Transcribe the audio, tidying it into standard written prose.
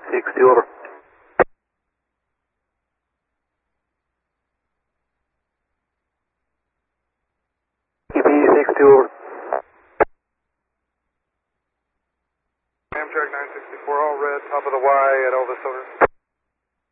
60, over. EP 60, over. Amtrak 964, all red, top of the Y at Elvis, over.